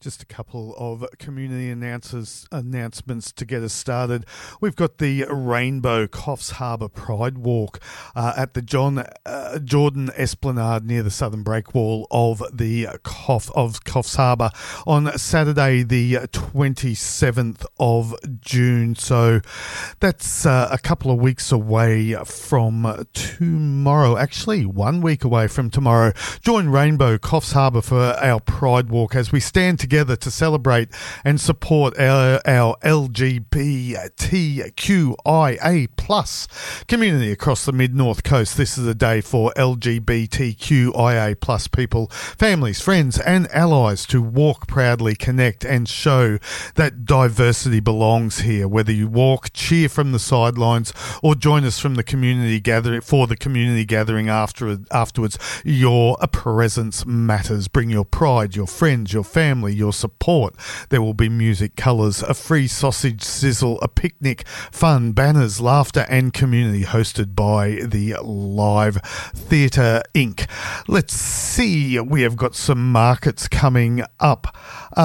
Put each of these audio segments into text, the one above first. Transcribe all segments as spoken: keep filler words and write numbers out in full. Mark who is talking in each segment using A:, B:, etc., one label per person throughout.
A: Just a couple of community announcers, announcements to get us started. We've got the Rainbow Coffs Harbour Pride Walk uh, at the John uh, Jordan Esplanade near the southern breakwall of the Coff of Coffs Harbour on Saturday, the twenty-seventh of June. So that's uh, a couple of weeks away from tomorrow. Actually, one week away from tomorrow. Join Rainbow Coffs Harbour for our Pride Walk as we stand together to celebrate and support our, our L G B T Q I A plus community across the mid-north coast. This is a day for L G B T Q I A plus people, families, friends and allies to walk proudly, connect and show that diversity belongs here. Whether you walk, cheer from the sidelines or join us from the community gathering for the community gathering after, afterwards, your presence matters. Bring your pride, your friends, your family, your support. There will be music, colours, a free sausage sizzle, a picnic, fun, banners, laughter and community, hosted by the Live Theatre Incorporated. Let's see, we have got some markets coming up.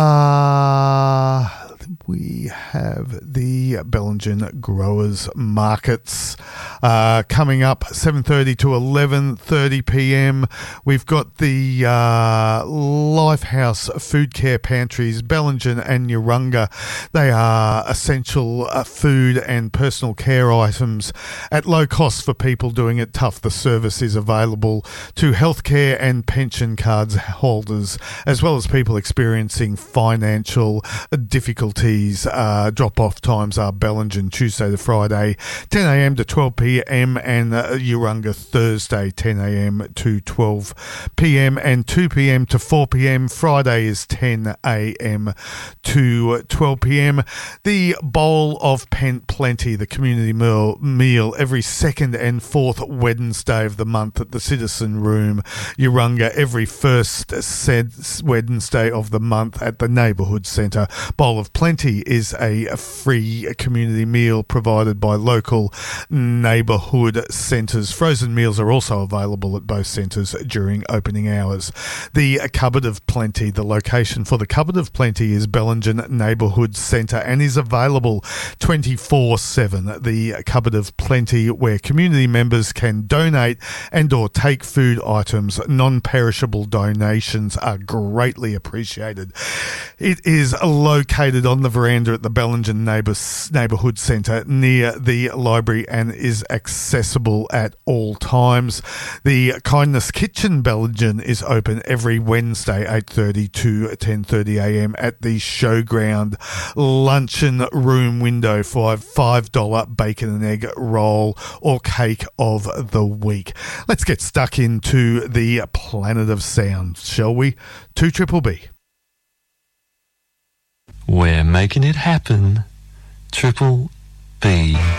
A: Uh, we have the Bellingen Growers Markets uh, coming up seven thirty to eleven thirty p.m. We've got the uh, Lifehouse Food Care Pantries, Bellingen and Urunga. They are essential uh, food and personal care items at low cost for people doing it tough. The service is available to healthcare and pension cards holders, as well as people experiencing financial difficulties. Uh, drop-off times are Bellingen Tuesday to Friday, ten a.m. to twelve p.m. and uh, Urunga Thursday, ten a.m. to twelve p.m. and two p.m. to four p.m. Friday is ten a.m. to twelve p.m. The Bowl of Pent Plenty, the community meal, meal every second and fourth Wednesday of the month at the Citizen Room, Urunga, every first said Wednesday of the month at the Neighbourhood Centre. Bowl of Plenty is a free community meal provided by local neighbourhood centres. Frozen meals are also available at both centres during opening hours. The Cupboard of Plenty, the location for the Cupboard of Plenty is Bellingen Neighbourhood Centre and is available twenty-four seven. The Cupboard of Plenty, where community members can donate and or take food items. Non-perishable donations are greatly appreciated. It is located on the veranda at the Bellingen Neighbours, Neighbourhood Centre near the library and is accessible at all times. The Kindness Kitchen Bellingen is open every Wednesday, eight thirty to ten thirty a.m. at the Showground luncheon room window for a five dollars bacon and egg roll or cake of the week. Let's get stuck into the Planet of Sound, shall we? two Triple B.
B: We're making it happen. Triple B.